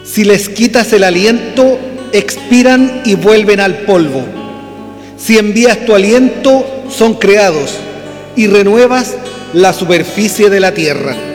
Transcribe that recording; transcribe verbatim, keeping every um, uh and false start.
Si les quitas el aliento, expiran y vuelven al polvo. Si envías tu aliento, son creados y renuevas la superficie de la tierra.